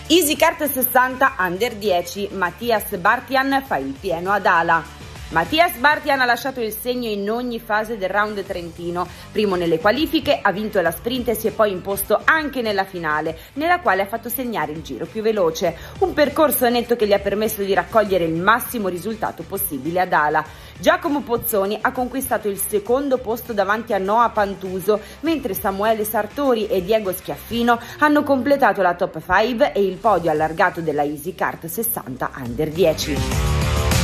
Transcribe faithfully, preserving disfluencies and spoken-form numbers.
EasyKart sessanta Under dieci, Mathias Bartian fa il pieno ad Ala. Mathias Bartian ha lasciato il segno in ogni fase del round trentino, primo nelle qualifiche, ha vinto la sprint e si è poi imposto anche nella finale, nella quale ha fatto segnare il giro più veloce, un percorso netto che gli ha permesso di raccogliere il massimo risultato possibile ad Ala. Giacomo Pozzoni ha conquistato il secondo posto davanti a Noah Pantuso, mentre Samuele Sartori e Diego Schiaffino hanno completato la top cinque e il podio allargato della EasyKart sessanta Under dieci.